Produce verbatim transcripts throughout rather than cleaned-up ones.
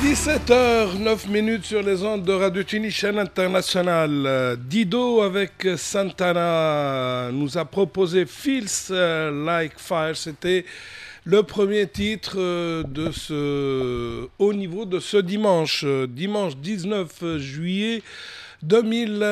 dix-sept heures neuf minutes sur les ondes de Radio Tunis, chaîne internationale. Dido avec Santana nous a proposé Feels Like Fire. C'était le premier titre de ce haut niveau de ce dimanche, dimanche dix-neuf juillet deux mille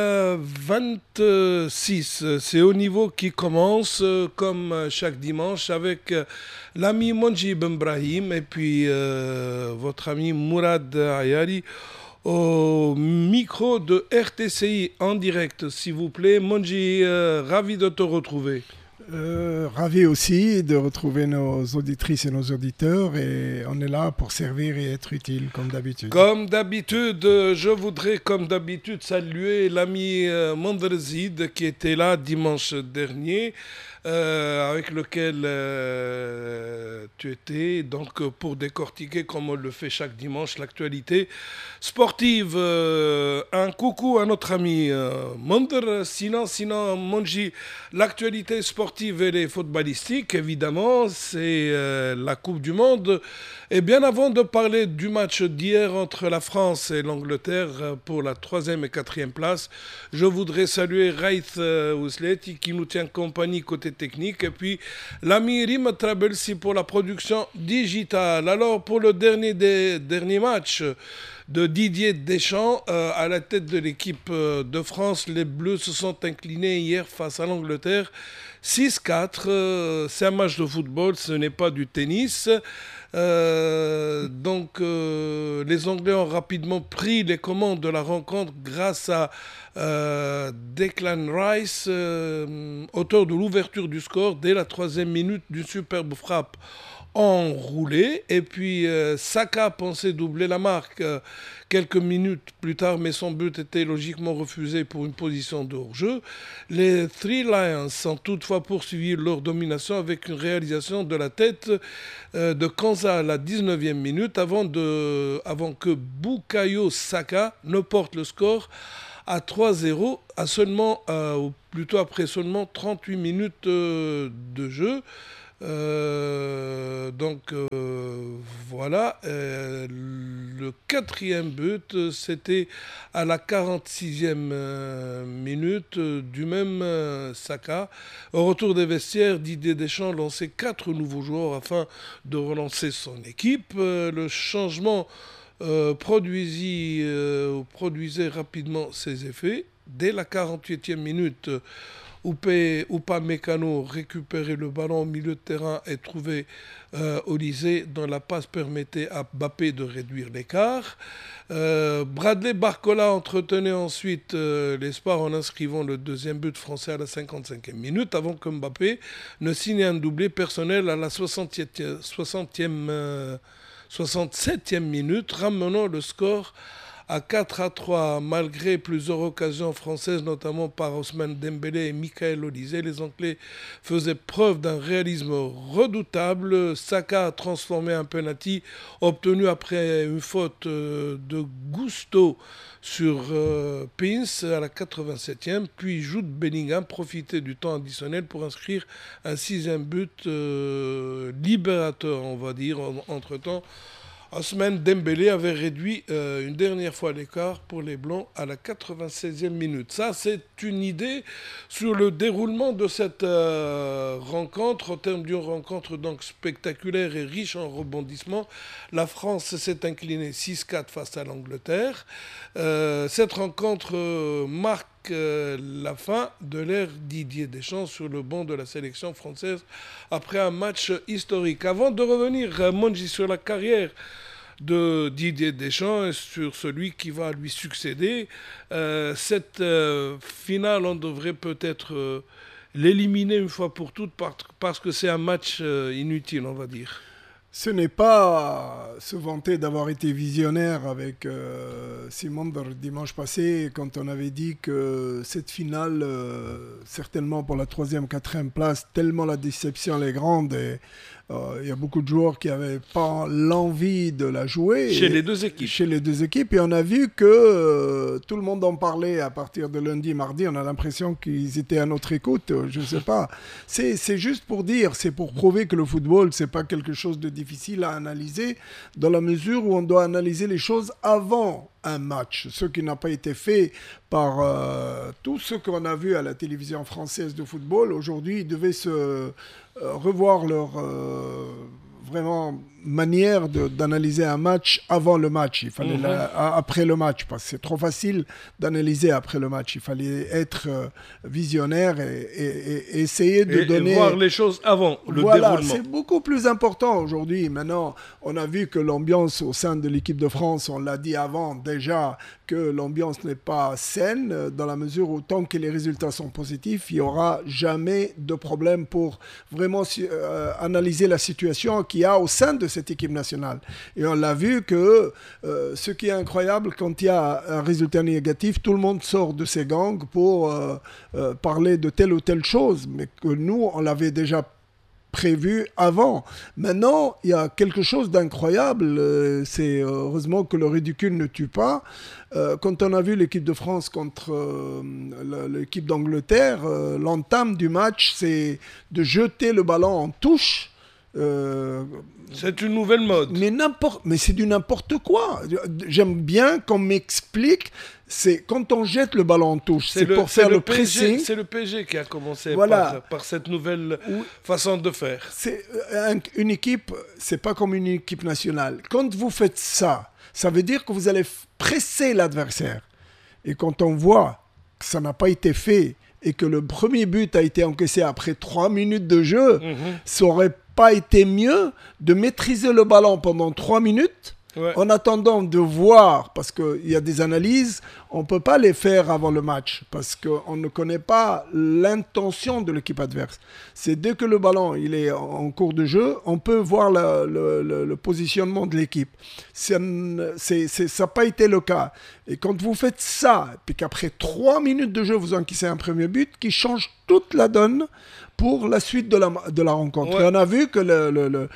vingt-six. C'est Haut Niveau qui commence comme chaque dimanche avec l'ami Monji Benbrahim et puis euh, votre ami Mourad Ayari au micro de R T C I en direct, s'il vous plaît. Monji, euh, ravi de te retrouver. Euh, ravi aussi de retrouver nos auditrices et nos auditeurs, et on est là pour servir et être utile comme d'habitude. Comme d'habitude, je voudrais comme d'habitude saluer l'ami euh, Mandrzid qui était là dimanche dernier, euh, avec lequel euh, tu étais donc pour décortiquer comme on le fait chaque dimanche l'actualité sportive. Euh, un coucou à notre ami euh, Mandr, sinon, sinon Monji, l'actualité sportive et les footballistiques, évidemment, c'est euh, la Coupe du Monde. Et bien avant de parler du match d'hier entre la France et l'Angleterre pour la troisième et quatrième place, je voudrais saluer Raith euh, Ousleti qui nous tient compagnie côté technique, et puis l'ami Rim Trabelsi pour la production digitale. Alors pour le dernier des derniers matchs de Didier Deschamps euh, à la tête de l'équipe euh, de France, les Bleus se sont inclinés hier face à l'Angleterre six quatre. Euh, c'est un match de football, ce n'est pas du tennis. Euh, donc euh, les Anglais ont rapidement pris les commandes de la rencontre grâce à euh, Declan Rice, euh, auteur de l'ouverture du score dès la troisième minute d'une superbe frappe enroulé, et puis euh, Saka pensait doubler la marque euh, quelques minutes plus tard, mais son but était logiquement refusé pour une position de hors-jeu. Les Three Lions ont toutefois poursuivi leur domination avec une réalisation de la tête euh, de Kanza à la dix-neuvième minute avant, de, avant que Bukayo Saka ne porte le score à trois zéro, à seulement, euh, ou plutôt après seulement trente-huit minutes euh, de jeu. Euh, donc euh, voilà, euh, le quatrième but, c'était à la quarante-sixième euh, minute euh, du même euh, Saka. Au retour des vestiaires, Didier Deschamps lançait quatre nouveaux joueurs afin de relancer son équipe. Euh, le changement euh, produisit, euh, produisait rapidement ses effets. Dès la quarante-huitième minute, Upamecano récupérait le ballon au milieu de terrain et trouvait euh, Olysée, dont la passe permettait à Mbappé de réduire l'écart. Euh, Bradley Barcola entretenait ensuite euh, l'espoir en inscrivant le deuxième but français à la cinquante-cinquième minute, avant que Mbappé ne signe un doublé personnel à la soixantième, soixantième, euh, soixante-septième minute, ramenant le score à quatre à trois, malgré plusieurs occasions françaises, notamment par Ousmane Dembélé et Michael Olysée. Les Anglais faisaient preuve d'un réalisme redoutable. Saka a transformé un penalty obtenu après une faute de Gusto sur euh, Pins à la quatre-vingt-septième, puis Jude Bellingham profitait du temps additionnel pour inscrire un sixième but euh, libérateur, on va dire, en, entre-temps. Ousmane Dembélé avait réduit euh, une dernière fois l'écart pour les Blancs à la quatre-vingt-seizième minute. Ça, c'est une idée sur le déroulement de cette euh, rencontre. Au terme d'une rencontre donc spectaculaire et riche en rebondissements, la France s'est inclinée six quatre face à l'Angleterre. Euh, cette rencontre euh, marque euh, la fin de l'ère Didier Deschamps sur le banc de la sélection française après un match historique. Avant de revenir, euh, Monji, sur la carrière de Didier Deschamps et sur celui qui va lui succéder, euh, cette euh, finale, on devrait peut-être euh, l'éliminer une fois pour toutes parce que c'est un match euh, inutile, on va dire. Ce n'est pas se vanter d'avoir été visionnaire avec euh, Simon dimanche passé, quand on avait dit que cette finale, euh, certainement pour la troisième, quatrième place, tellement la déception est grande et il euh, y a beaucoup de joueurs qui n'avaient pas l'envie de la jouer. Chez et, les deux équipes. Chez les deux équipes. Et on a vu que euh, tout le monde en parlait à partir de lundi, mardi. On a l'impression qu'ils étaient à notre écoute. Je ne sais pas. C'est, c'est juste pour dire, c'est pour prouver que le football, ce n'est pas quelque chose de difficile à analyser. dans la mesure où on doit analyser les choses avant un match, ce qui n'a pas été fait par euh, tous ceux qu'on a vus à la télévision française de football. Aujourd'hui, ils devaient se euh, revoir leur euh, vraiment manière de, d'analyser un match avant le match. Il fallait mmh. la, après le match, parce que c'est trop facile d'analyser après le match. Il fallait être euh, visionnaire et, et, et essayer de et, donner... Et voir les choses avant le voilà, déroulement. C'est beaucoup plus important aujourd'hui. Maintenant, on a vu que l'ambiance au sein de l'équipe de France, on l'a dit avant déjà, que l'ambiance n'est pas saine, dans la mesure où tant que les résultats sont positifs, il n'y aura jamais de problème pour vraiment euh, analyser la situation qu'il y a au sein de cette équipe nationale. Et on l'a vu que euh, ce qui est incroyable, quand il y a un résultat négatif, tout le monde sort de ses gangs pour euh, euh, parler de telle ou telle chose, mais que nous, on l'avait déjà prévu avant. Maintenant, il y a quelque chose d'incroyable, euh, c'est euh, heureusement que le ridicule ne tue pas. Euh, quand on a vu l'équipe de France contre euh, l'équipe d'Angleterre, euh, l'entame du match, c'est de jeter le ballon en touche. Euh, c'est une nouvelle mode. Mais, n'importe, mais c'est du n'importe quoi. J'aime bien qu'on m'explique. C'est quand on jette le ballon en touche, c'est, c'est le, pour c'est faire le, le pressing. C'est le P S G qui a commencé voilà. par, par cette nouvelle oui. façon de faire. C'est un, une équipe, c'est pas comme une équipe nationale. Quand vous faites ça, ça veut dire que vous allez presser l'adversaire. Et quand on voit que ça n'a pas été fait et que le premier but a été encaissé après trois minutes de jeu, mm-hmm. ça aurait pas été mieux de maîtriser le ballon pendant trois minutes ouais. en attendant de voir, parce qu'il y a des analyses, on ne peut pas les faire avant le match, parce qu'on ne connaît pas l'intention de l'équipe adverse. C'est dès que le ballon il est en cours de jeu, on peut voir la, le, le, le positionnement de l'équipe. C'est, c'est, c'est, ça n'a pas été le cas. Et quand vous faites ça, puis qu'après trois minutes de jeu, vous encaissez un premier but qui change toute la donne pour la suite de la, de la rencontre. Ouais. Et on a vu que le, le, le,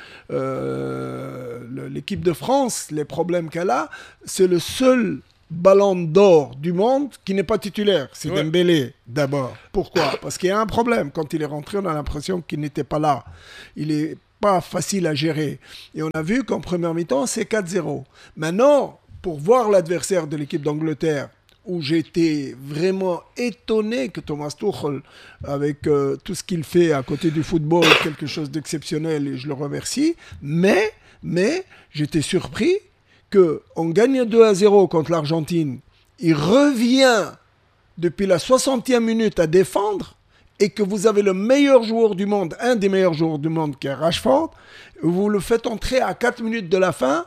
euh, le, l'équipe de France, les problèmes qu'elle a, c'est le seul ballon d'or du monde qui n'est pas titulaire. C'est ouais. Dembélé, d'abord. Pourquoi ? Parce qu'il y a un problème. Quand il est rentré, on a l'impression qu'il n'était pas là. Il n'est pas facile à gérer. Et on a vu qu'en première mi-temps, c'est quatre zéro. Maintenant, pour voir l'adversaire de l'équipe d'Angleterre, où j'étais vraiment étonné que Thomas Tuchel, avec euh, tout ce qu'il fait à côté du football, quelque chose d'exceptionnel, et je le remercie, mais, mais j'étais surpris qu'on gagne deux à zéro contre l'Argentine, il revient depuis la soixantième minute à défendre, et que vous avez le meilleur joueur du monde, un des meilleurs joueurs du monde, qui est Rashford, vous le faites entrer à quatre minutes de la fin,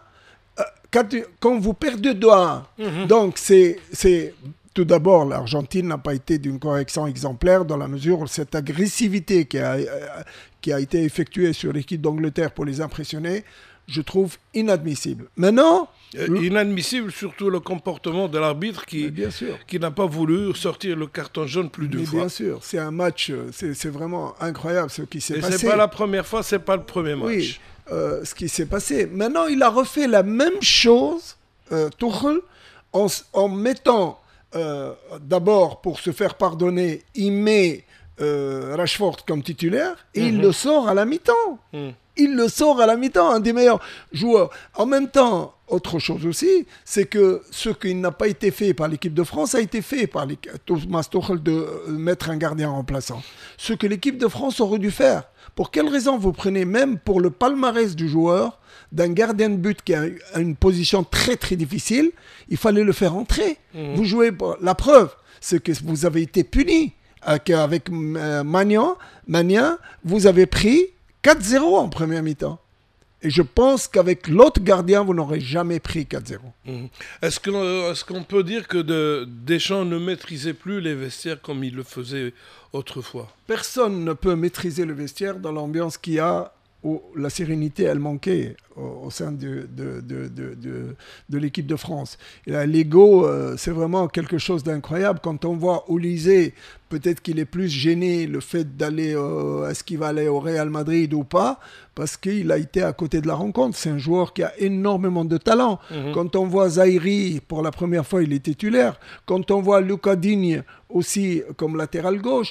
quand vous perdez deux à un. Mm-hmm. Donc, c'est, c'est tout d'abord, l'Argentine n'a pas été d'une correction exemplaire dans la mesure où cette agressivité qui a, qui a été effectuée sur l'équipe d'Angleterre pour les impressionner, je trouve inadmissible. Maintenant... Euh, le... Inadmissible, surtout le comportement de l'arbitre qui, qui n'a pas voulu sortir le carton jaune plus de fois. Bien sûr, c'est un match, c'est, c'est vraiment incroyable ce qui s'est Et passé. Et c'est pas la première fois, c'est pas le premier match. Oui. Euh, ce qui s'est passé. Maintenant, il a refait la même chose, euh, Tuchel, en, en mettant, euh, d'abord, pour se faire pardonner, il met euh, Rashford comme titulaire et mm-hmm. il le sort à la mi-temps. Mm. Il le sort à la mi-temps, un des meilleurs joueurs. En même temps, autre chose aussi, c'est que ce qui n'a pas été fait par l'équipe de France a été fait par Thomas Tuchel de mettre un gardien remplaçant. Ce que l'équipe de France aurait dû faire. Pour quelle raison vous prenez même pour le palmarès du joueur d'un gardien de but qui a une position très très difficile, il fallait le faire entrer. Mmh. Vous jouez pour la preuve, c'est que vous avez été puni avec, avec euh, Magnan, Magnan, vous avez pris quatre zéro en première mi-temps. Et je pense qu'avec l'autre gardien, vous n'aurez jamais pris quatre zéro. Mmh. Est-ce, que, est-ce qu'on peut dire que de, Deschamps ne maîtrisait plus les vestiaires comme il le faisait autrefois ? Personne ne peut maîtriser le vestiaire dans l'ambiance qu'il y a où la sérénité, elle manquait au, au sein de, de, de, de, de, de l'équipe de France. Et là, l'ego, euh, c'est vraiment quelque chose d'incroyable. Quand on voit Olysée peut-être qu'il est plus gêné le fait d'aller, euh, est-ce qu'il va aller au Real Madrid ou pas, parce qu'il a été à côté de la rencontre. C'est un joueur qui a énormément de talent. Mm-hmm. Quand on voit Zaïri, pour la première fois, il est titulaire. Quand on voit Lucas Digne aussi comme latéral gauche,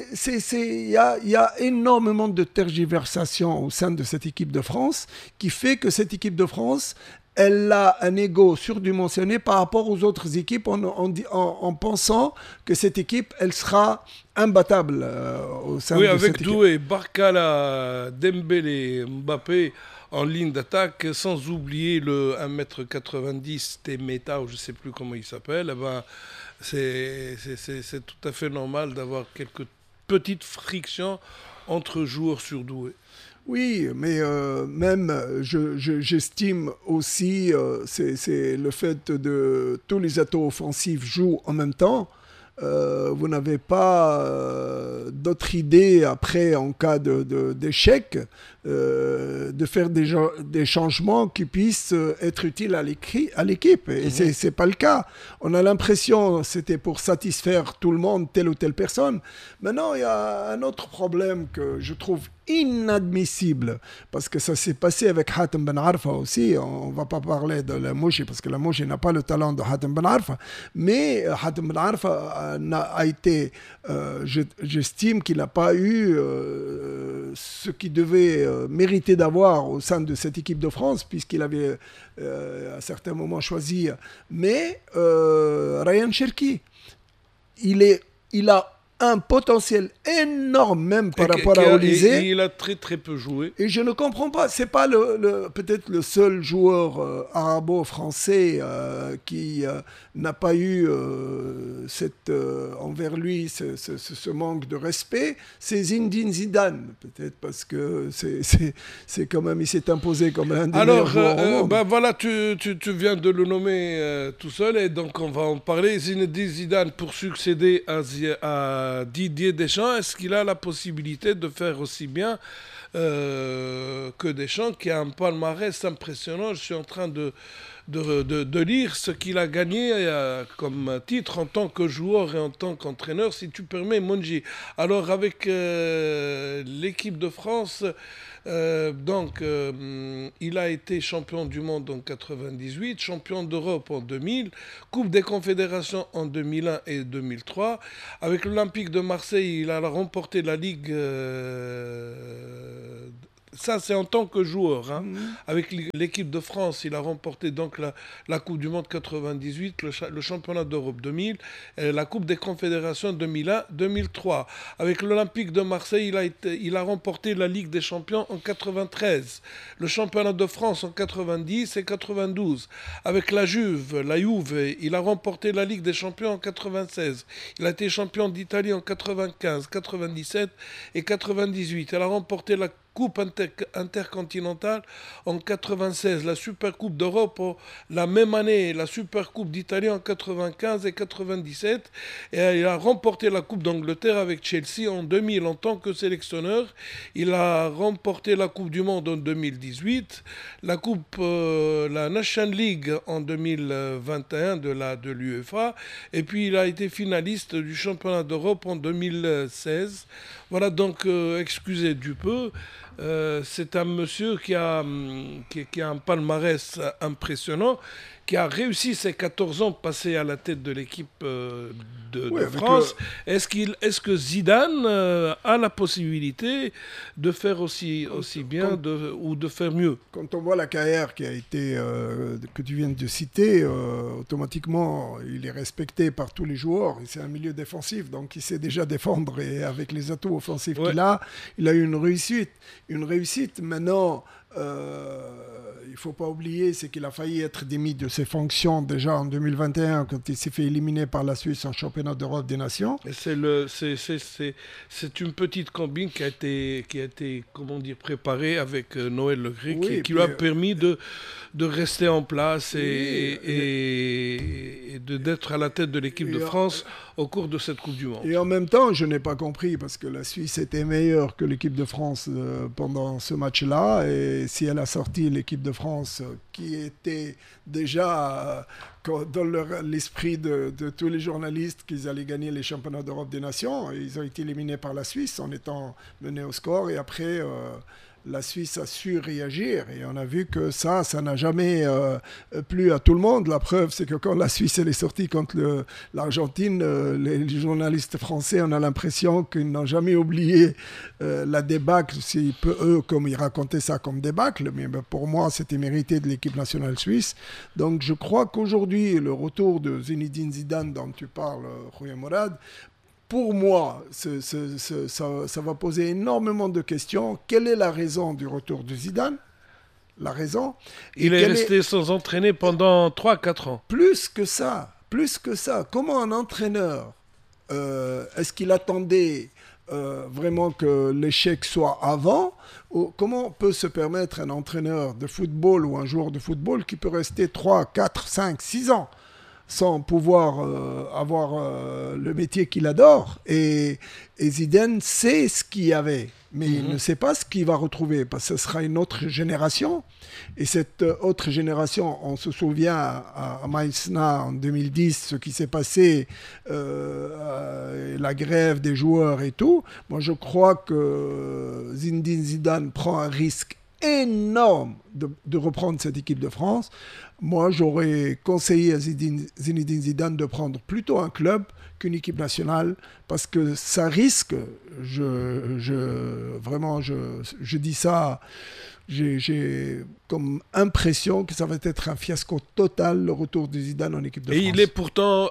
il y a, y a énormément de tergiversations au sein de cette équipe de France qui fait que cette équipe de France, elle a un ego surdimensionné par rapport aux autres équipes en, en, en, en pensant que cette équipe, elle sera imbattable euh, au sein oui, de cette équipe. Oui, avec Doué, Barkala, Dembélé, Mbappé en ligne d'attaque, sans oublier le un mètre quatre-vingt-dix Temeta, ou je ne sais plus comment il s'appelle, eh ben, c'est, c'est, c'est, c'est tout à fait normal d'avoir quelques petites frictions entre joueurs surdoués. Oui, mais euh, même, je, je, j'estime aussi, euh, c'est, c'est le fait de tous les atouts offensifs jouent en même temps. Euh, vous n'avez pas euh, d'autre idée après, en cas de, de, d'échec, euh, de faire des, des changements qui puissent être utiles à, à l'équipe. Et mmh. c'est, c'est pas le cas. On a l'impression que c'était pour satisfaire tout le monde, telle ou telle personne. Maintenant, il y a un autre problème que je trouve inadmissible, parce que ça s'est passé avec Hatem Ben Arfa aussi. On ne va pas parler de la Mouchi, parce que la Mouchi n'a pas le talent de Hatem Ben Arfa, mais Hatem Ben Arfa a, a été, euh, je, j'estime qu'il n'a pas eu euh, ce qu'il devait euh, mériter d'avoir au sein de cette équipe de France, puisqu'il avait euh, à certains moments choisi. Mais euh, Ryan Cherki, il, est, il a un potentiel énorme même par et rapport à Olysée. Il a très très peu joué. Et je ne comprends pas. C'est pas le, le, peut-être le seul joueur euh, arabo-français euh, qui euh, n'a pas eu euh, cette, euh, envers lui ce, ce, ce manque de respect. C'est Zinedine Zidane. Peut-être parce que c'est, c'est, c'est quand même, il s'est imposé comme un des Alors, meilleurs joueurs euh, au monde. Ben voilà, tu, tu, tu viens de le nommer euh, tout seul et donc on va en parler. Zinedine Zidane pour succéder à, à Didier Deschamps, est-ce qu'il a la possibilité de faire aussi bien euh, que Deschamps, qui a un palmarès impressionnant? Je suis en train de, de, de, de lire ce qu'il a gagné euh, comme titre en tant que joueur et en tant qu'entraîneur, si tu permets, Monji. Alors avec euh, l'équipe de France, Euh, donc, euh, il a été champion du monde en quatre-vingt-dix-huit, champion d'Europe en deux mille, Coupe des Confédérations en deux mille un et deux mille trois. Avec l'Olympique de Marseille, il a remporté la Ligue... Euh, ça, c'est en tant que joueur. Hein. Mmh. Avec l'équipe de France, il a remporté donc la, la Coupe du Monde quatre-vingt-dix-huit, le, le Championnat d'Europe deux mille, et la Coupe des Confédérations deux mille un deux mille trois. Avec l'Olympique de Marseille, il a, été, il a remporté la Ligue des Champions en quatre-vingt-treize, le Championnat de France en quatre-vingt-dix et quatre-vingt-douze. Avec la Juve, la Juve, il a remporté la Ligue des Champions en quatre-vingt-seize. Il a été champion d'Italie en quatre-vingt-quinze, quatre-vingt-dix-sept et quatre-vingt-dix-huit. Il a remporté la Coupe inter- intercontinentale en quatre-vingt-seize, la Supercoupe d'Europe la même année, la Supercoupe d'Italie en quatre-vingt-quinze et quatre-vingt-dix-sept, et il a remporté la Coupe d'Angleterre avec Chelsea en deux mille en tant que sélectionneur. Il a remporté la Coupe du Monde en deux mille dix-huit, la Coupe, euh, la National League en deux mille vingt et un de la de l'UEFA, et puis il a été finaliste du Championnat d'Europe en deux mille seize. Voilà, donc euh, excusez du peu. Euh, c'est un monsieur qui a, qui, qui a un palmarès impressionnant, qui a réussi ses quatorze ans de passer à la tête de l'équipe euh, de, oui, de France. Le... Est-ce, qu'il, est-ce que Zidane euh, a la possibilité de faire aussi, aussi bien quand, de, ou de faire mieux? Quand on voit la carrière qui a été, euh, que tu viens de citer, euh, automatiquement, il est respecté par tous les joueurs. C'est un milieu défensif, donc il sait déjà défendre. Et avec les atouts offensifs ouais. qu'il a, il a eu une réussite. Une réussite. Maintenant... Euh, il ne faut pas oublier, c'est qu'il a failli être démis de ses fonctions déjà en deux mille vingt et un quand il s'est fait éliminer par la Suisse en championnat d'Europe des Nations. Et c'est, le, c'est, c'est, c'est, c'est une petite combine qui a été, qui a été comment dire, préparée avec euh, Noël Le Gret, oui, qui, qui lui a permis de, de rester en place et, oui, et, et, et de, d'être à la tête de l'équipe de France en, au cours de cette Coupe du Monde. Et en même temps, je n'ai pas compris parce que la Suisse était meilleure que l'équipe de France euh, pendant ce match-là et et si elle a sorti l'équipe de France, qui était déjà euh, dans leur, l'esprit de, de tous les journalistes qu'ils allaient gagner les championnats d'Europe des Nations, ils ont été éliminés par la Suisse en étant menés au score, et après... Euh, la Suisse a su réagir et on a vu que ça, ça n'a jamais euh, plu à tout le monde. La preuve, c'est que quand la Suisse elle est sortie contre le, l'Argentine, euh, les, les journalistes français, on a l'impression qu'ils n'ont jamais oublié euh, la débâcle, si peu eux, comme ils racontaient ça comme débâcle, mais ben, pour moi, c'était mérité de l'équipe nationale suisse. Donc je crois qu'aujourd'hui, le retour de Zinedine Zidane dont tu parles, Rouya Morad, pour moi, ce, ce, ce, ça, ça va poser énormément de questions. Quelle est la raison du retour de Zidane? La raison. Il est resté est... sans entraîner pendant trois à quatre ans. Plus que ça, plus que ça. Comment un entraîneur, euh, est-ce qu'il attendait euh, vraiment que l'échec soit avant? Ou comment peut se permettre un entraîneur de football ou un joueur de football qui peut rester trois, quatre, cinq, six ans sans pouvoir euh, avoir euh, le métier qu'il adore. Et, et Zidane sait ce qu'il y avait, mais mm-hmm. il ne sait pas ce qu'il va retrouver, parce que ce sera une autre génération. Et cette autre génération, on se souvient à, à Maïsna en deux mille dix, ce qui s'est passé, euh, euh, la grève des joueurs et tout. Moi, je crois que Zinedine Zidane prend un risque énorme de, de reprendre cette équipe de France. Moi, j'aurais conseillé à Zinedine, Zinedine Zidane de prendre plutôt un club qu'une équipe nationale, parce que ça risque, je, je, vraiment, je, je dis ça, j'ai, j'ai comme impression que ça va être un fiasco total, le retour de Zidane en équipe de Et France. Et il est pourtant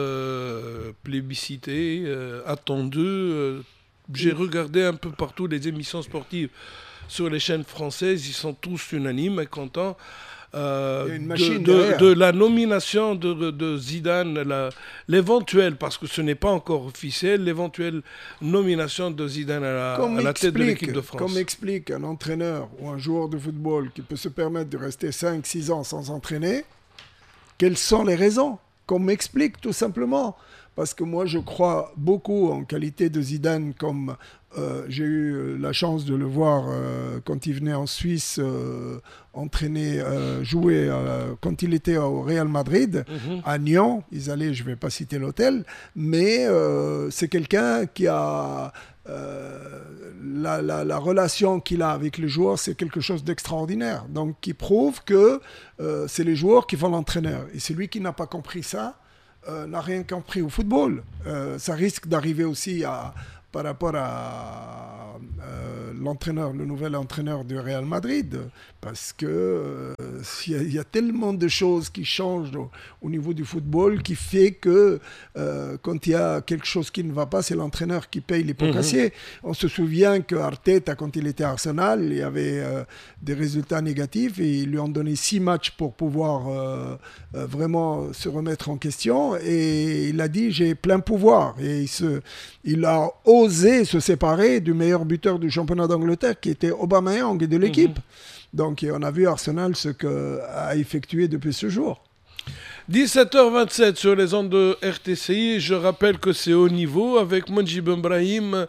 euh, plébiscité, euh, attendu. Euh, j'ai regardé un peu partout les émissions sportives sur les chaînes françaises, ils sont tous unanimes et contents euh, de, de, de la nomination de, de, de Zidane, la, l'éventuelle, parce que ce n'est pas encore officiel, l'éventuelle nomination de Zidane à la, à la tête de l'équipe de France. Comme explique un entraîneur ou un joueur de football qui peut se permettre de rester cinq six ans sans entraîner, quelles sont les raisons? Qu'on m'explique tout simplement. Parce que moi, je crois beaucoup en qualité de Zidane, comme euh, j'ai eu la chance de le voir euh, quand il venait en Suisse euh, entraîner, euh, jouer euh, quand il était au Real Madrid, mm-hmm. à Nyon. Ils allaient, je ne vais pas citer l'hôtel, mais euh, c'est quelqu'un qui a... Euh, la, la, la relation qu'il a avec les joueurs, c'est quelque chose d'extraordinaire. Donc, qui prouve que euh, c'est les joueurs qui font l'entraîneur. Et celui qui n'a pas compris ça, Euh, n'a rien compris au football. Euh, ça risque d'arriver aussi à, par rapport à euh, l'entraîneur, le nouvel entraîneur du Real Madrid, parce que il euh, y, y a tellement de choses qui changent au, au niveau du football qui fait que euh, quand il y a quelque chose qui ne va pas, c'est l'entraîneur qui paye les pots cassés. Mm-hmm. On se souvient que Arteta, quand il était à Arsenal, il y avait euh, des résultats négatifs et ils lui ont donné six matchs pour pouvoir euh, euh, vraiment se remettre en question, et il a dit j'ai plein pouvoir, et il, se, il a osé se séparer du meilleur buteur du championnat d'Angleterre qui était Aubameyang et de l'équipe. Mm-hmm. Donc on a vu Arsenal ce qu'a effectué depuis ce jour. dix-sept heures vingt-sept sur les ondes de R T C I. Je rappelle que c'est haut niveau avec Monjib Ibrahim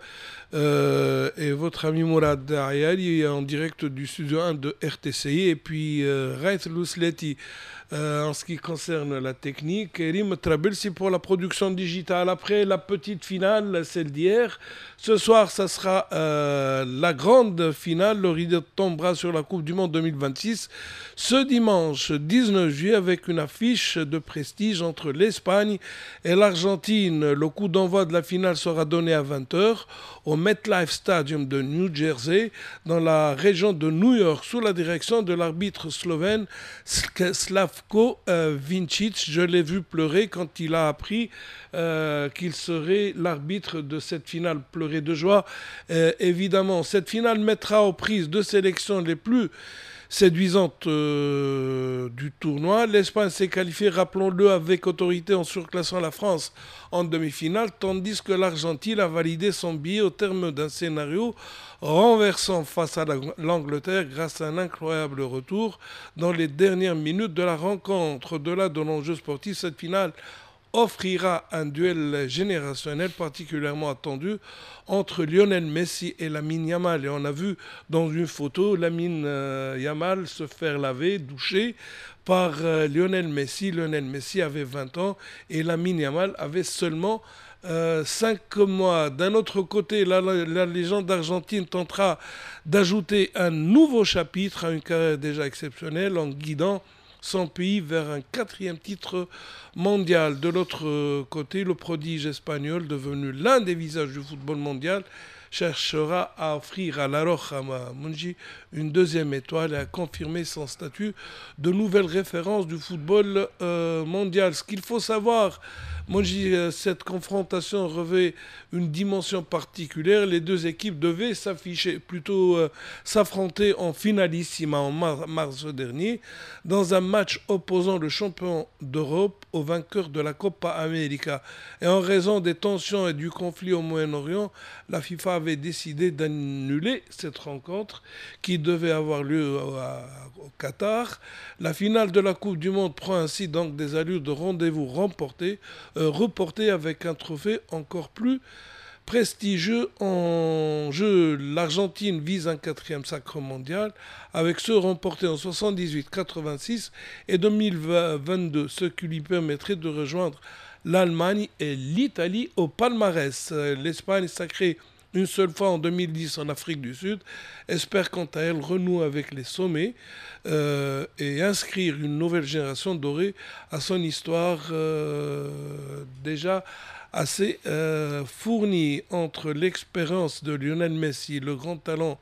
euh, et votre ami Mourad Ayali en direct du studio un de R T C I, et puis euh, Raith Lousleti euh, en ce qui concerne la technique, et Rim Trabelsi pour la production digitale. Après la petite finale, celle d'hier, ce soir ça sera euh, la grande finale. Le rideau tombera sur la Coupe du Monde deux mille vingt-six ce dimanche dix-neuf juillet avec une affiche de prestige entre l'Espagne et l'Argentine. Le coup d'envoi de la finale sera donné à vingt heures au MetLife Stadium de New Jersey, dans la région de New York, sous la direction de l'arbitre slovène Slavko euh, Vincic. Je l'ai vu pleurer quand il a appris euh, qu'il serait l'arbitre de cette finale, pleurer de joie. Euh, évidemment, cette finale mettra aux prises de sélection les plus séduisante euh, du tournoi. L'Espagne s'est qualifiée, rappelons-le, avec autorité en surclassant la France en demi-finale, tandis que l'Argentine a validé son billet au terme d'un scénario renversant face à la, l'Angleterre grâce à un incroyable retour dans les dernières minutes de la rencontre. Au-delà de l'enjeu sportif, cette finale offrira un duel générationnel particulièrement attendu entre Lionel Messi et Lamine Yamal. Et on a vu dans une photo Lamine euh, Yamal se faire laver, doucher par euh, Lionel Messi. Lionel Messi avait vingt ans et Lamine Yamal avait seulement euh, cinq mois. D'un autre côté, la, la, la légende argentine tentera d'ajouter un nouveau chapitre à une carrière déjà exceptionnelle en guidant son pays vers un quatrième titre mondial. De l'autre côté, le prodige espagnol, devenu l'un des visages du football mondial, cherchera à offrir à la Roja Mungi une deuxième étoile et à confirmer son statut de nouvelle référence du football euh, mondial. Ce qu'il faut savoir, Mungi, euh, cette confrontation revêt une dimension particulière. Les deux équipes devaient s'afficher, plutôt euh, s'affronter en finalissima en mar- mars dernier, dans un match opposant le champion d'Europe au vainqueur de la Copa América. Et en raison des tensions et du conflit au Moyen-Orient, la FIFA avait décidé d'annuler cette rencontre qui devait avoir lieu à, au Qatar. La finale de la Coupe du Monde prend ainsi donc des allures de rendez-vous remporté, euh, reporté avec un trophée encore plus prestigieux en jeu. L'Argentine vise un quatrième sacre mondial avec ceux remportés en soixante-dix-huit, quatre-vingt-six et deux mille vingt-deux, ce qui lui permettrait de rejoindre l'Allemagne et l'Italie au palmarès. L'Espagne, sacrée une seule fois en deux mille dix en Afrique du Sud, espère quant à elle renouer avec les sommets euh, et inscrire une nouvelle génération dorée à son histoire euh, déjà assez euh, fournie. Entre l'expérience de Lionel Messi, le grand talent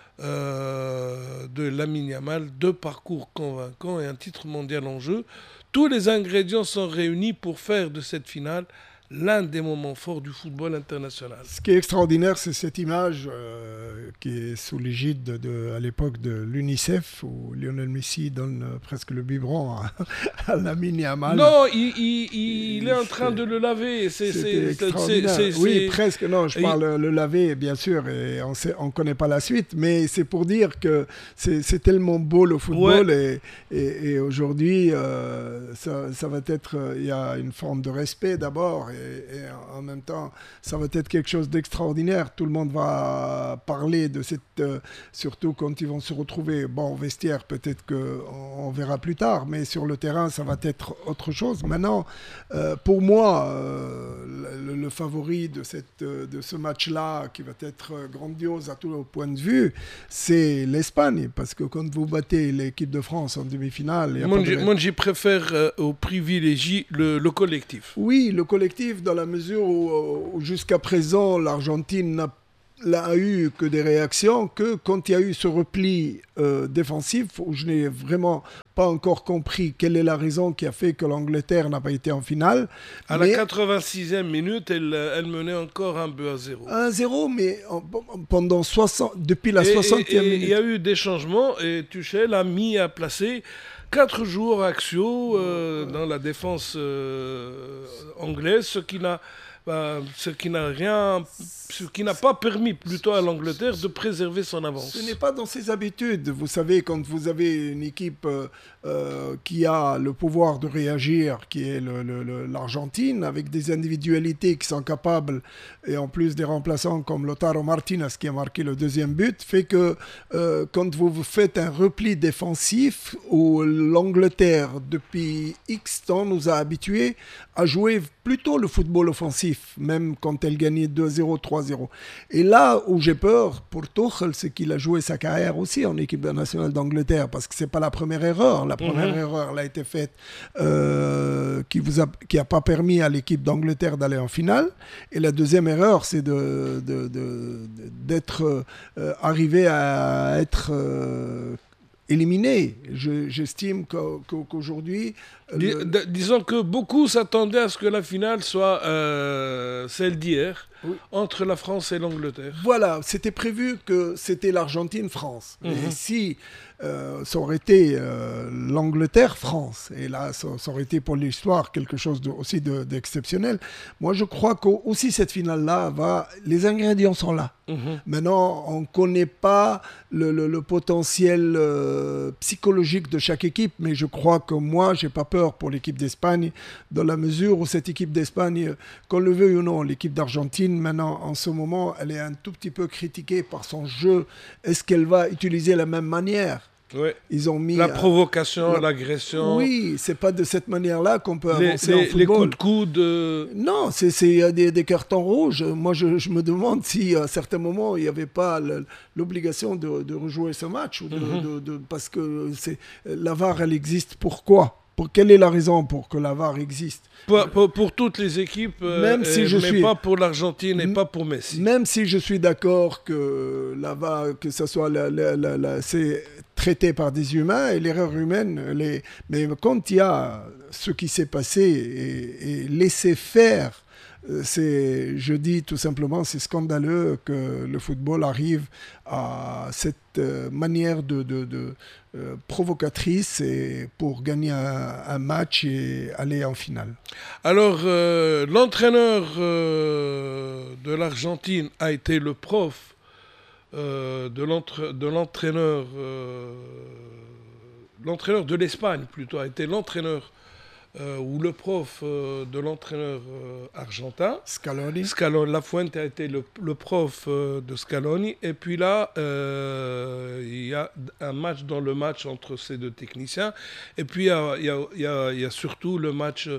euh, de Lamine Yamal, deux parcours convaincants et un titre mondial en jeu, tous les ingrédients sont réunis pour faire de cette finale l'un des moments forts du football international. Ce qui est extraordinaire, c'est cette image euh, qui est sous l'égide de, de, à l'époque de l'UNICEF, où Lionel Messi donne euh, presque le biberon à, à Lamine Yamal. Non, il, il, il est en train de le laver. C'est, C'était c'est, extraordinaire. c'est, c'est, oui, c'est... presque. Non, je parle il... le laver, bien sûr, et on ne connaît pas la suite, mais c'est pour dire que c'est, c'est tellement beau le football, ouais. et, et, et aujourd'hui, euh, ça, ça va être, il y a une forme de respect d'abord, et, et en même temps, ça va être quelque chose d'extraordinaire. Tout le monde va parler de cette, euh, surtout quand ils vont se retrouver. Bon, au vestiaire, peut-être qu'on on verra plus tard, mais sur le terrain, ça va être autre chose. Maintenant, euh, pour moi, euh, le, le favori de, cette, de ce match-là, qui va être grandiose à tout point de vue, c'est l'Espagne, parce que quand vous battez l'équipe de France en demi-finale... Moi, de... moi, j'y préfère euh, au privilégie le, le collectif. Oui, le collectif, dans la mesure où, où jusqu'à présent, l'Argentine n'a n'a eu que des réactions, que quand il y a eu ce repli euh, défensif, où je n'ai vraiment pas encore compris quelle est la raison qui a fait que l'Angleterre n'a pas été en finale. À mais... la quatre-vingt-sixième minute, elle, elle menait encore un but à zéro. un zéro, mais en, pendant soixante, depuis la et, soixantième et, minute. Il y a eu des changements et Tuchel a mis à placer quatre joueurs axiaux euh, dans la défense euh, anglaise, ce qui n'a Bah, ce qui n'a rien, ce qui n'a pas permis plutôt à l'Angleterre de préserver son avance. Ce n'est pas dans ses habitudes. Vous savez, quand vous avez une équipe euh, euh, qui a le pouvoir de réagir, qui est le, le, le, l'Argentine, avec des individualités qui sont capables, et en plus des remplaçants comme Lautaro Martinez qui a marqué le deuxième but, fait que euh, quand vous faites un repli défensif, où l'Angleterre, depuis X temps, nous a habitués à jouer plutôt le football offensif, même quand elle gagnait deux zéro, trois zéro. Et là où j'ai peur pour Tuchel, c'est qu'il a joué sa carrière aussi en équipe nationale d'Angleterre, parce que c'est pas la première erreur. La première mmh. erreur, elle a été faite euh, qui vous a, qui a pas permis à l'équipe d'Angleterre d'aller en finale. Et la deuxième erreur, c'est de, de, de, d'être euh, arrivé à être euh, éliminé. Je, j'estime qu'au, qu'aujourd'hui... Dis, le... Disons que beaucoup s'attendaient à ce que la finale soit euh, celle d'hier, oui. entre la France et l'Angleterre. Voilà, c'était prévu que c'était l'Argentine-France. Mmh. Et si euh, ça aurait été euh, l'Angleterre-France. Et là, ça, ça aurait été pour l'histoire quelque chose de, aussi de, d'exceptionnel. Moi, je crois qu'aussi cette finale-là, va, les ingrédients sont là. Mm-hmm. Maintenant, on ne connaît pas le, le, le potentiel euh, psychologique de chaque équipe, mais je crois que moi, je n'ai pas peur pour l'équipe d'Espagne, dans la mesure où cette équipe d'Espagne, qu'on le veuille ou non, l'équipe d'Argentine, maintenant, en ce moment, elle est un tout petit peu critiquée par son jeu. Est-ce qu'elle va utiliser la même manière ? Ouais. Ils ont mis la provocation, la... l'agression. Oui, c'est pas de cette manière-là qu'on peut les, avancer les, en football. Les coups de coude. Euh... Non, c'est, c'est des, des cartons rouges. Moi, je, je me demande si à certains moments il n'y avait pas le, l'obligation de, de rejouer ce match, ou de, mm-hmm. de, de, parce que c'est, la V A R, elle existe. Pourquoi ? Pour, quelle est la raison pour que la V A R existe ? Pour, pour, pour toutes les équipes, même si euh, je mais suis, pas pour l'Argentine et m- pas pour Messi. Même si je suis d'accord que la V A R, que ce soit la, la, la, la, c'est traité par des humains et l'erreur humaine, les... mais quand il y a ce qui s'est passé et, et laisser faire, c'est, je dis tout simplement, c'est scandaleux que le football arrive à cette manière de, de, de euh, provocatrice et pour gagner un, un match et aller en finale. Alors, euh, l'entraîneur euh, de l'Argentine a été le prof euh, de, l'entra- de l'entraîneur, euh, l'entraîneur de l'Espagne plutôt, a été l'entraîneur Euh, ou le prof euh, de l'entraîneur euh, argentin. Scaloni. Scaloni. Lafuente a été le, le prof euh, de Scaloni. Et puis là, euh, il y a un match dans le match entre ces deux techniciens. Et puis il y a, il y a, il y a, il y a surtout le match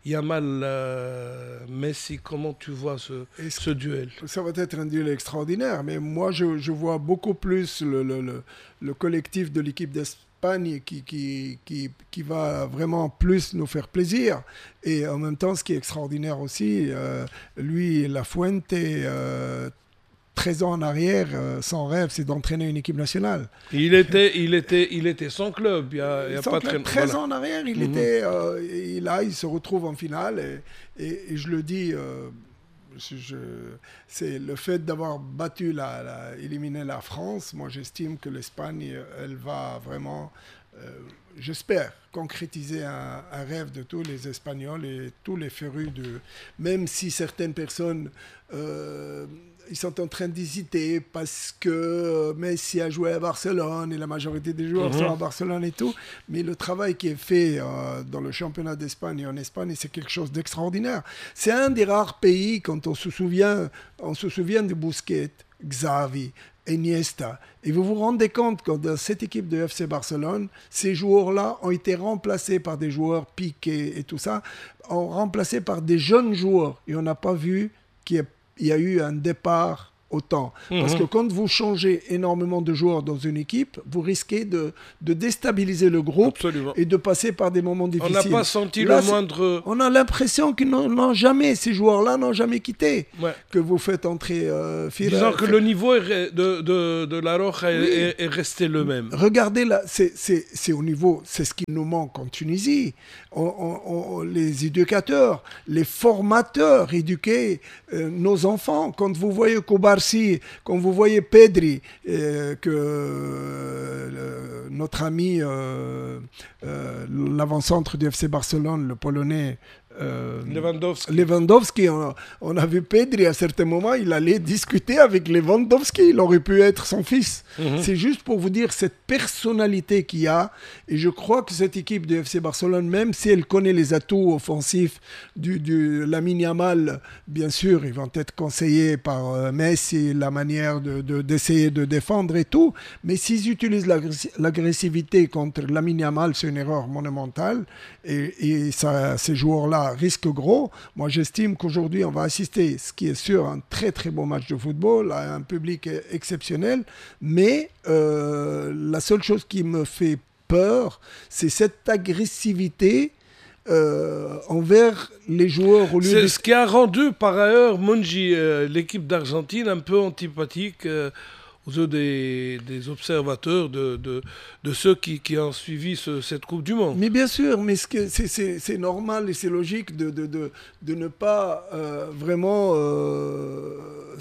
Yamal-Messi. Euh, Comment tu vois ce, ce duel ? Ça va être un duel extraordinaire. Mais moi, je, je vois beaucoup plus le, le, le, le collectif de l'équipe d'Espagne Qui, qui, qui, qui va vraiment plus nous faire plaisir. Et en même temps, ce qui est extraordinaire aussi, euh, lui, Lafuente, euh, treize ans en arrière, euh, son rêve, c'est d'entraîner une équipe nationale. Il était, il était, il était sans club. Il y a, il y a pas club, très... treize voilà. ans en arrière, il mm-hmm. était... Euh, et là, il se retrouve en finale. Et, et, et je le dis... Euh, Je, je, c'est le fait d'avoir battu, la, la, éliminé la France. Moi, j'estime que l'Espagne, elle va vraiment, euh, j'espère, concrétiser un, un rêve de tous les Espagnols et tous les férus de... Même si certaines personnes, euh, ils sont en train d'hésiter parce que Messi a joué à Barcelone et la majorité des joueurs mm-hmm. sont à Barcelone et tout. Mais le travail qui est fait euh, dans le championnat d'Espagne et en Espagne, c'est quelque chose d'extraordinaire. C'est un des rares pays, quand on se souvient, on se souvient de Busquets, Xavi, Iniesta. Et vous vous rendez compte que dans cette équipe de F C Barcelone, ces joueurs-là ont été remplacés par des joueurs Piqué et tout ça, ont remplacés par des jeunes joueurs. Et on n'a pas vu qu'il y a il y a eu un départ autant. Mmh. Parce que quand vous changez énormément de joueurs dans une équipe, vous risquez de, de déstabiliser le groupe. Absolument. Et de passer par des moments difficiles. On n'a pas senti Là, le moindre... On a l'impression qu'ils n'ont, n'ont jamais, ces joueurs-là n'ont jamais quitté. Ouais. Que vous faites entrer... Euh, Fira, Disons que le niveau est de, de, de la Roja oui. est, est resté le même. Regardez, là, c'est, c'est, c'est au niveau... C'est ce qui nous manque en Tunisie. On, on, on, les éducateurs, les formateurs éduquer euh, nos enfants. Quand vous voyez Kobarsi, quand vous voyez Pedri, euh, que euh, notre ami, euh, euh, l'avant-centre du F C Barcelone, le Polonais, Euh, Lewandowski. Lewandowski, on, on a vu Pedri à certains moments, il allait discuter avec Lewandowski, il aurait pu être son fils. Mm-hmm. C'est juste pour vous dire cette personnalité qu'il y a, et je crois que cette équipe du F C Barcelone, même si elle connaît les atouts offensifs du, du Lamine Yamal, bien sûr, ils vont être conseillés par euh, Messi, la manière de, de, d'essayer de défendre et tout, mais s'ils utilisent l'agressi- l'agressivité contre Lamine Yamal, c'est une erreur monumentale, et, et ça, ces joueurs-là risque gros. Moi, j'estime qu'aujourd'hui, on va assister, ce qui est sûr, à un très très beau match de football, à un public exceptionnel. Mais euh, la seule chose qui me fait peur, c'est cette agressivité euh, envers les joueurs. Au lieu c'est de... ce qui a rendu par ailleurs Monchi, euh, l'équipe d'Argentine, un peu antipathique. Euh, aux yeux des, des observateurs, de, de, de ceux qui, qui ont suivi ce, cette Coupe du Monde. Mais bien sûr, mais ce que c'est, c'est, c'est normal et c'est logique de, de, de, de ne pas euh, vraiment euh,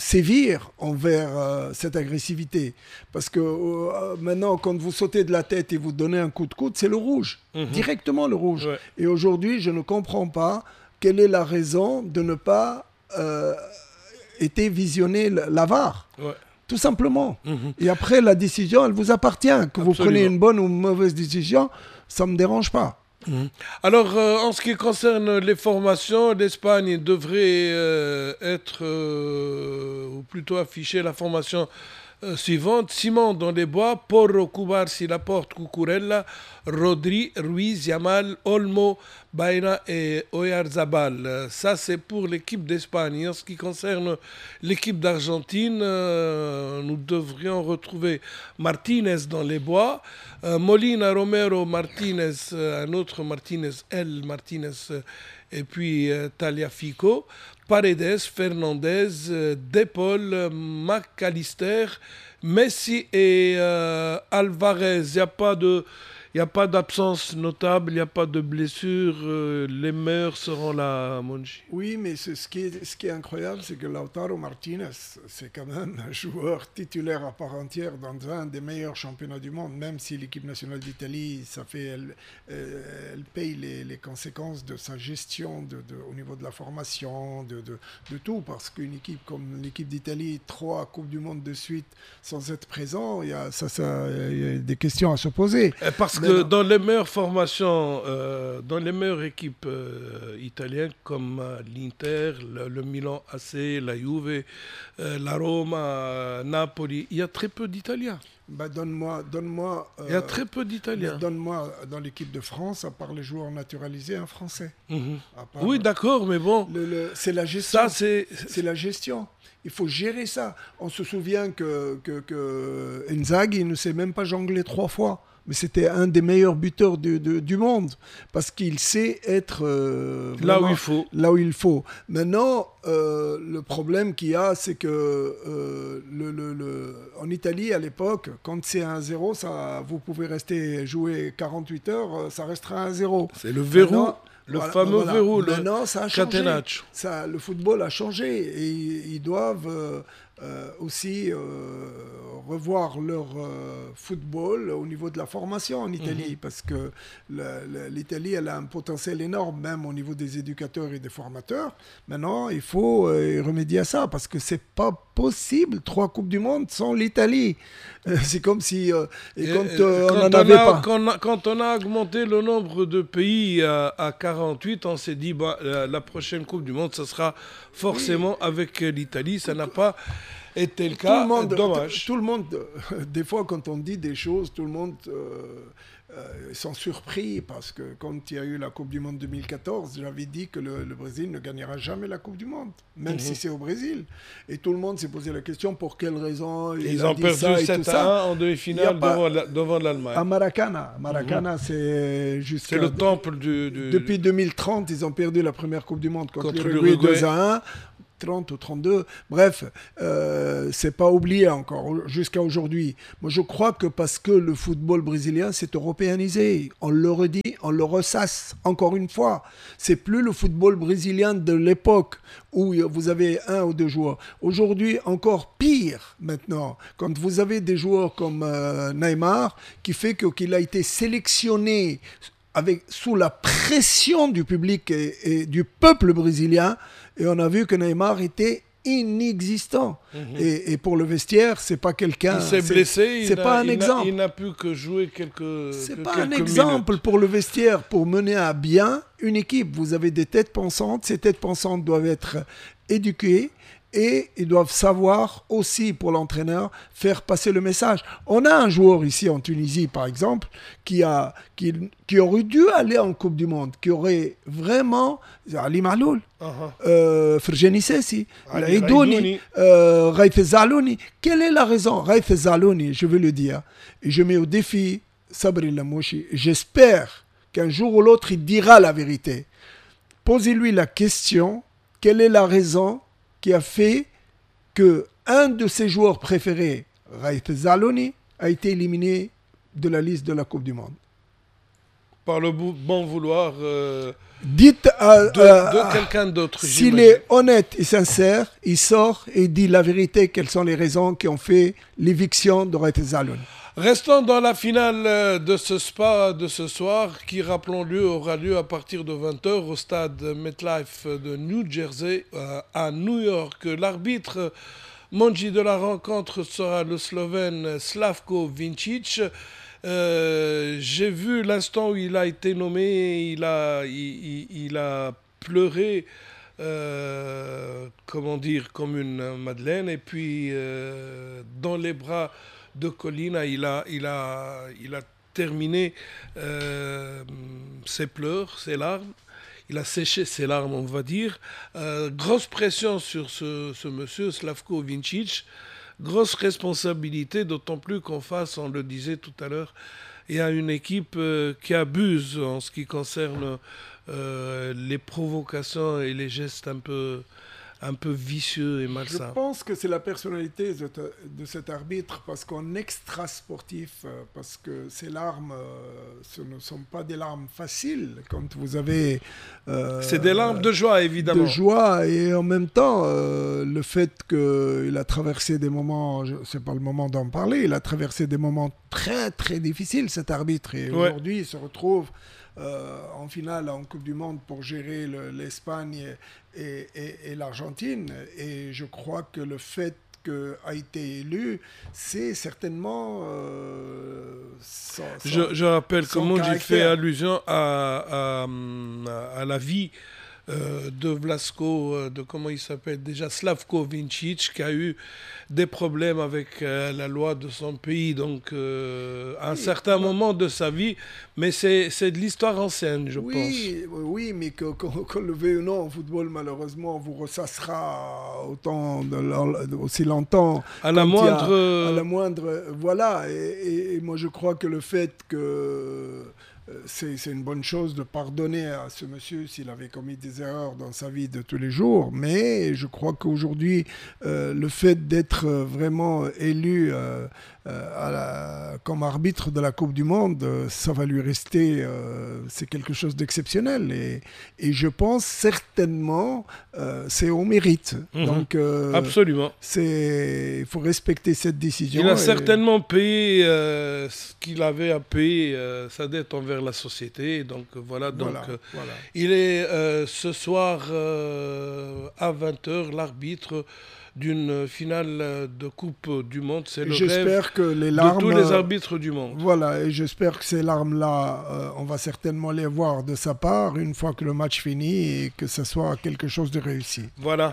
sévir envers euh, cette agressivité. Parce que euh, maintenant, quand vous sautez de la tête et vous donnez un coup de coude, c'est le rouge, mmh. directement le rouge. Ouais. Et aujourd'hui, je ne comprends pas quelle est la raison de ne pas euh, être visionner la V A R. Ouais. Tout simplement. Mmh. Et après, la décision, elle vous appartient. Que Absolument. Vous preniez une bonne ou une mauvaise décision, ça ne me dérange pas. Mmh. Alors, euh, en ce qui concerne les formations, l'Espagne devrait euh, être, euh, ou plutôt afficher la formation euh, suivante. Simon dans les bois, Porro, Cubarsí, Laporte, Cucurella, Rodri, Ruiz, Yamal, Olmo, Baena et Oyarzabal. Ça, c'est pour l'équipe d'Espagne. En ce qui concerne l'équipe d'Argentine, euh, nous devrions retrouver Martinez dans les bois, euh, Molina, Romero, Martinez, euh, un autre Martinez, El Martinez, euh, et puis euh, Tagliafico, Paredes, Fernandez, euh, Depol, euh, McAllister, Messi et euh, Alvarez. Il n'y a pas de... Il n'y a pas d'absence notable, il n'y a pas de blessure, euh, les meilleurs seront là, Monchi. Oui, mais ce, ce, qui est, ce qui est incroyable, c'est que Lautaro Martinez, c'est quand même un joueur titulaire à part entière dans un des meilleurs championnats du monde, même si l'équipe nationale d'Italie, ça fait, elle, euh, elle paye les, les conséquences de sa gestion de, de, au niveau de la formation, de, de, de tout, parce qu'une équipe comme l'équipe d'Italie, trois Coupes du Monde de suite sans être présent, il y a, ça, ça, il y a des questions à se poser. Parce que dans les meilleures formations, euh, dans les meilleures équipes euh, italiennes comme euh, l'Inter, le, le Milan A C, la Juve, euh, la Roma, Napoli, il y a très peu d'Italiens. Bah donne-moi, donne-moi. Euh, il y a très peu d'Italiens. Donne-moi dans l'équipe de France, à part les joueurs naturalisés, un Français. Mmh. Part, oui, d'accord, mais bon. Le, le, c'est la gestion. Ça, c'est... c'est la gestion. Il faut gérer ça. On se souvient que, que, que Inzaghi ne sait même pas jongler trois fois. Mais c'était un des meilleurs buteurs du, du, du monde parce qu'il sait être euh, là où il faut. Là où il faut. Maintenant, euh, le problème qu'il y a, c'est que euh, le, le, le, en Italie, à l'époque, quand c'est un zéro, ça, vous pouvez rester jouer quarante-huit heures, ça restera un zéro. C'est le verrou. Maintenant, le voilà, fameux voilà. verrou, Maintenant, le ça a changé. Ça, le football a changé et ils doivent euh, euh, aussi euh, revoir leur euh, football au niveau de la formation en Italie, mmh. parce que le, le, l'Italie, elle a un potentiel énorme, même au niveau des éducateurs et des formateurs. Maintenant, il faut euh, remédier à ça, parce que c'est pas possible, trois Coupes du Monde sans l'Italie. Euh, c'est comme si... Euh, et, et quand, euh, quand, on en on avait a, pas... quand, on a, quand on a augmenté le nombre de pays à, à quarante-huit, on s'est dit, bah, la, la prochaine Coupe du Monde, ça sera forcément oui. avec l'Italie. Ça n'a pas... était le cas, tout le monde, dommage. Tout le monde, euh, des fois, quand on dit des choses, tout le monde euh, euh, sont surpris parce que quand il y a eu la Coupe du Monde deux mille quatorze, j'avais dit que le, le Brésil ne gagnera jamais la Coupe du Monde, même mm-hmm. si c'est au Brésil. Et tout le monde s'est posé la question pour quelle raison. Ils il ont perdu sept à un en demi-finale devant, la, devant l'Allemagne. À Maracana. Maracana, mm-hmm. c'est jusqu'à... C'est le temple du... du... Depuis deux mille trente, ils ont perdu la première Coupe du Monde contre, contre l'Uruguay deux à un. trente ou trente-deux, bref, euh, c'est pas oublié encore jusqu'à aujourd'hui. Moi, je crois que parce que le football brésilien s'est européanisé, on le redit, on le ressasse encore une fois. C'est plus le football brésilien de l'époque où vous avez un ou deux joueurs. Aujourd'hui, encore pire maintenant, quand vous avez des joueurs comme euh, Neymar, qui fait que, qu'il a été sélectionné avec, sous la pression du public et, et du peuple brésilien. Et on a vu que Neymar était inexistant. Mmh. Et, et pour le vestiaire, c'est pas quelqu'un... Il s'est c'est, blessé, c'est il pas a, un il exemple. A, il n'a pu que jouer quelques C'est que pas quelques un exemple minutes. pour le vestiaire, pour mener à bien une équipe. Vous avez des têtes pensantes. Ces têtes pensantes doivent être éduquées. Et ils doivent savoir aussi, pour l'entraîneur, faire passer le message. On a un joueur ici en Tunisie, par exemple, qui, a, qui, qui aurait dû aller en Coupe du Monde, qui aurait vraiment... Ali Maloul, uh-huh. Ferjani Sessi, Aidouni, Raif Zalouni. Quelle est la raison? Raif Zalouni, je veux le dire. Et je mets au défi Sabri Lamouchi. J'espère qu'un jour ou l'autre, il dira la vérité. Posez-lui la question, quelle est la raison qui a fait que un de ses joueurs préférés, Raït Zalouni a été éliminé de la liste de la Coupe du Monde. Par le bon vouloir euh, Dites à, de, à, de quelqu'un d'autre. S'il j'imagine. est honnête et sincère, il sort et dit la vérité, quelles sont les raisons qui ont fait l'éviction de Raït Zalouni. Restons dans la finale de ce spa de ce soir, qui, rappelons-le, aura lieu à partir de vingt heures au stade MetLife de New Jersey, euh, à New York. L'arbitre Monji de la rencontre sera le Slovène Slavko Vincic. Euh, j'ai vu l'instant où il a été nommé, il a, il, il, il a pleuré, euh, comment dire, comme une madeleine, et puis euh, dans les bras de Collina, il a, il a, il a terminé euh, ses pleurs, ses larmes. Il a séché ses larmes, on va dire. Euh, grosse pression sur ce, ce monsieur, Slavko Vincic. Grosse responsabilité, d'autant plus qu'en face, on le disait tout à l'heure, il y a une équipe euh, qui abuse en ce qui concerne euh, les provocations et les gestes un peu, un peu vicieux et malsains. Je pense que c'est la personnalité de, de cet arbitre, parce qu'en extra-sportif, parce que ces larmes, ce ne sont pas des larmes faciles, quand vous avez... Euh, c'est des larmes de joie, évidemment. De joie, et en même temps, euh, le fait qu'il a traversé des moments, c'est pas le moment d'en parler, il a traversé des moments très très difficiles, cet arbitre, et ouais. Aujourd'hui, il se retrouve... Euh, en finale en Coupe du Monde pour gérer le, l'Espagne et, et, et l'Argentine. Et je crois que le fait qu'il a été élu, c'est certainement euh, son, son, je, je rappelle que Monji fait allusion à, à, à la vie euh, de Vlasco, de comment il s'appelle déjà, Slavko Vincic, qui a eu des problèmes avec euh, la loi de son pays, donc euh, à un oui, certain oui. moment de sa vie, mais c'est, c'est de l'histoire ancienne, je oui, pense. Oui, mais que, que, qu'on le veuille ou non, en football, malheureusement, vous ressassera autant de, aussi longtemps. À la moindre... A, à la moindre, voilà, et, et, et moi je crois que le fait que... C'est, c'est une bonne chose de pardonner à ce monsieur s'il avait commis des erreurs dans sa vie de tous les jours, mais je crois qu'aujourd'hui, euh, le fait d'être vraiment élu euh, euh, à la, comme arbitre de la Coupe du Monde, ça va lui rester, euh, c'est quelque chose d'exceptionnel, et, et je pense certainement euh, c'est au mérite. Mmh. Donc, euh, absolument. Il faut respecter cette décision. Il a et... certainement payé euh, ce qu'il avait à payer, euh, sa dette envers la société, donc voilà, donc voilà, euh, voilà. Il est euh, ce soir euh, à vingt heures l'arbitre d'une finale de Coupe du Monde. C'est le j'espère rêve que les larmes, de tous les arbitres du monde. Voilà, et j'espère que ces larmes-là, euh, on va certainement les voir de sa part une fois que le match finit et que ce soit quelque chose de réussi. Voilà.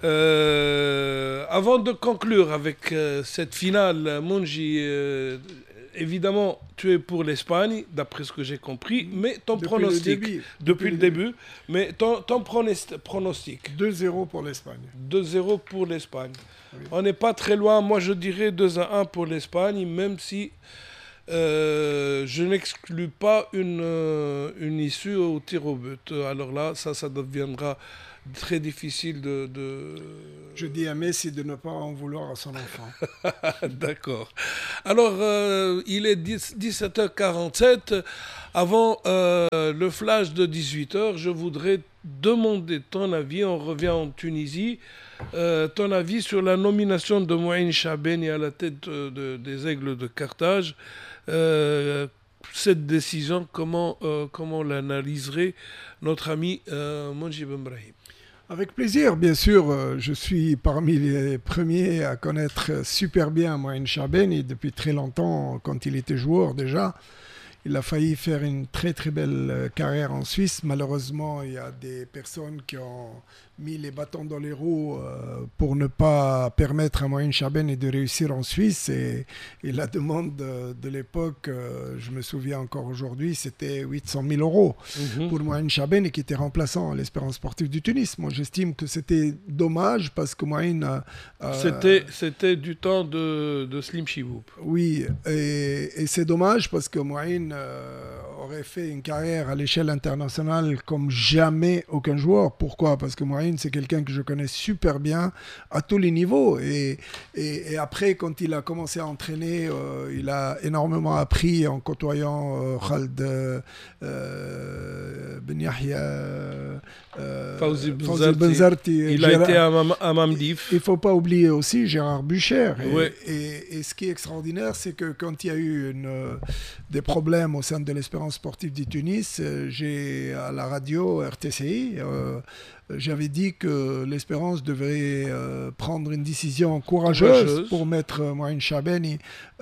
Euh, avant de conclure avec euh, cette finale, Monji, euh, évidemment, tu es pour l'Espagne, d'après ce que j'ai compris, mais ton depuis pronostic, le début, depuis, depuis le début, mais ton, ton pronostic. deux zéro pour l'Espagne. deux zéro pour l'Espagne. Oui. On n'est pas très loin, moi je dirais deux à un pour l'Espagne, même si euh, je n'exclus pas une, euh, une issue au tir au but. Alors là, ça, ça deviendra très difficile de, de... Je dis à Messi de ne pas en vouloir à son enfant. D'accord. Alors, euh, il est dix-sept heures quarante-sept. Avant euh, le flash de dix-huit heures, je voudrais demander ton avis. On revient en Tunisie. Euh, ton avis sur la nomination de Mouine Chabeni à la tête de, de, des Aigles de Carthage. Euh, cette décision, comment, euh, comment l'analyserait notre ami euh, Monji Ben Brahim? Avec plaisir, bien sûr. Euh, je suis parmi les premiers à connaître super bien Mouine Chabeni depuis très longtemps, quand il était joueur déjà. Il a failli faire une très très belle carrière en Suisse. Malheureusement, il y a des personnes qui ont mis les bâtons dans les roues euh, pour ne pas permettre à Mouine Chabeni de réussir en Suisse. Et, et la demande de, de l'époque, euh, je me souviens encore aujourd'hui, c'était huit cent mille euros mm-hmm. pour Mouine Chabeni, qui était remplaçant à l'Espérance sportive du Tunis. Moi, j'estime que c'était dommage parce que Mouine... Euh, c'était, c'était du temps de, de Slim Chiboub. Oui, et, et c'est dommage parce que Mouine euh, aurait fait une carrière à l'échelle internationale comme jamais aucun joueur. Pourquoi? Parce que Mouaïn, c'est quelqu'un que je connais super bien à tous les niveaux. Et, et, et après, quand il a commencé à entraîner, euh, il a énormément appris en côtoyant euh, Khaled euh, Ben Yahya, euh, Fawzi Fawzi Benzarti. Benzarti. Il a Gérard- été à, Mam- à Mamdif. Il ne faut pas oublier aussi Gérard Bucher. Et, Ouais. et, et ce qui est extraordinaire, c'est que quand il y a eu une, euh, des problèmes au sein de l'Espérance sportive du Tunis, euh, j'ai à la radio R T C I, euh, j'avais dit que l'Espérance devait euh, prendre une décision courageuse, Courageuse. pour mettre euh, Mouaïn Chabeni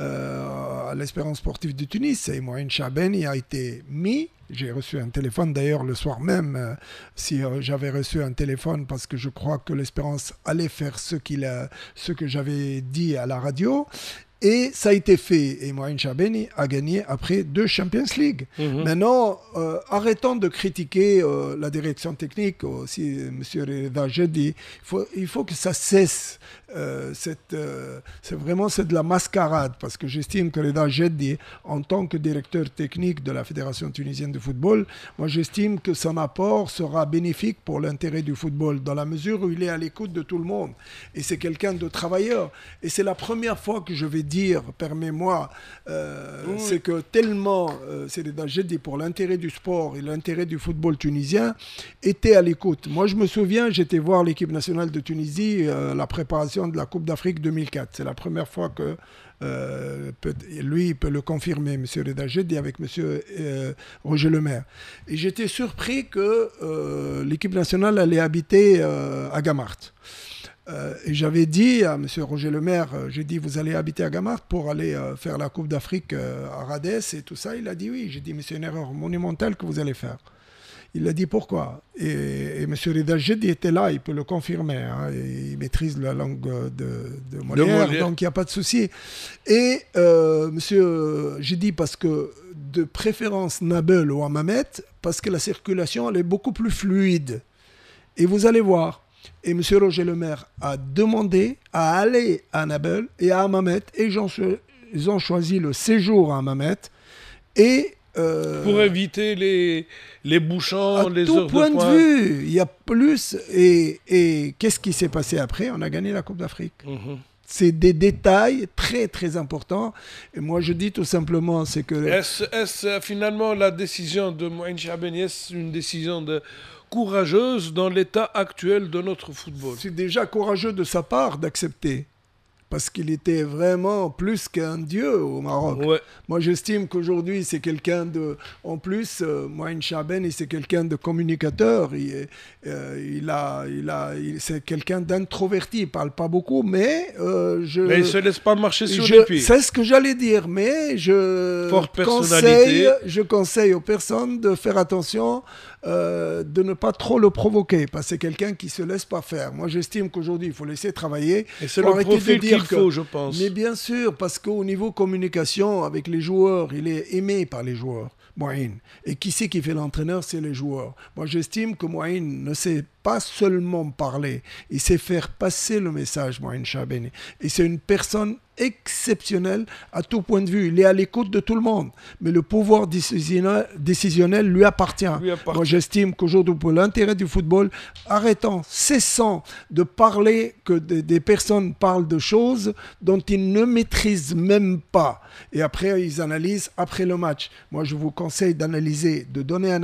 euh, à l'Espérance sportive du Tunis. Et Mouaïn Chabeni a été mis. J'ai reçu un téléphone d'ailleurs le soir même, euh, si euh, j'avais reçu un téléphone, parce que je crois que l'Espérance allait faire ce, qu'il a, ce que j'avais dit à la radio. Et ça a été fait. Et Mouaïn Chabeni a gagné après deux Champions League. Mhm. Maintenant, euh, arrêtons de critiquer euh, la direction technique, aussi euh, M. Reda Jeddi. Il faut, il faut que ça cesse. Euh, cette, euh, c'est vraiment c'est de la mascarade, parce que j'estime que Reda Jeddi, en tant que directeur technique de la Fédération tunisienne de football, moi j'estime que son apport sera bénéfique pour l'intérêt du football, dans la mesure où il est à l'écoute de tout le monde. Et c'est quelqu'un de travailleur. Et c'est la première fois que je vais dire, permets-moi, euh, Oui. c'est que tellement euh, c'est Reda Jeddi, pour l'intérêt du sport et l'intérêt du football tunisien, était à l'écoute. Moi je me souviens, j'étais voir l'équipe nationale de Tunisie, euh, la préparation de la Coupe d'Afrique deux mille quatre. C'est la première fois que euh, peut, lui il peut le confirmer, M. Reda Jeddi, avec M. Euh, Roger Lemaire. Et j'étais surpris que euh, l'équipe nationale allait habiter euh, à Gamart. Euh, et j'avais dit à M. Roger Lemaire, euh, j'ai dit, vous allez habiter à Gamart pour aller euh, faire la Coupe d'Afrique euh, à Radès et tout ça. Il a dit oui. J'ai dit, mais c'est une erreur monumentale que vous allez faire. Il a dit pourquoi. Et, et M. Reda Jeddi était là, il peut le confirmer. Hein, et il maîtrise la langue de, de Molière, Molière. donc il n'y a pas de souci. Et euh, M. j'ai dit parce que de préférence Nabel ou Hammamet, parce que la circulation elle est beaucoup plus fluide. Et vous allez voir. Et M. Roger Lemaire a demandé à aller à Nabel et à Hammamet, et ils ont, cho- ils ont choisi le séjour à Hammamet. Et euh, Pour éviter les, les bouchons, à les tout heures point de de, pointe. vue, il y a plus. Et, et qu'est-ce qui s'est passé après? On a gagné la Coupe d'Afrique. Mhm. C'est des détails très très importants. Et moi je dis tout simplement, c'est que Est-ce, est-ce, euh, finalement la décision de Mouaïn Chabeni, est-ce une décision de courageuse dans l'état actuel de notre football? c'est déjà courageux de sa part d'accepter. Parce qu'il était vraiment plus qu'un dieu au Maroc. Ouais. Moi, j'estime qu'aujourd'hui, c'est quelqu'un de... En plus, euh, Mouaïn Chabeni, c'est quelqu'un de communicateur. Il, est, euh, il a, il a, il- c'est quelqu'un d'introverti. Il ne parle pas beaucoup, mais euh, je... Mais il ne se laisse pas marcher sur je- les pieds. C'est ce que j'allais dire, mais je Forte conseille, personnalité. je conseille aux personnes de faire attention, euh, de ne pas trop le provoquer, parce que c'est quelqu'un qui ne se laisse pas faire. Moi, j'estime qu'aujourd'hui, il faut laisser travailler. Et c'est Faut le arrêter de profil dire qu'il que- faut, je pense. Mais bien sûr, parce qu'au niveau communication avec les joueurs, il est aimé par les joueurs, Mouaïn. Et qui c'est qui fait l'entraîneur? C'est les joueurs. Moi, j'estime que Mouaïn ne sait pas seulement parler, il sait faire passer le message, Mouaïn Chabeni. Et c'est une personne exceptionnelle à tout point de vue. Il est à l'écoute de tout le monde. Mais le pouvoir décisionnel, décisionnel lui appartient. Lui appartient. Moi, j'estime qu'aujourd'hui, pour l'intérêt du football, arrêtons, cessons de parler que des, des personnes parlent de choses dont ils ne maîtrisent même pas. Et après, ils analysent après le match. Moi, je vous conseille d'analyser, de donner un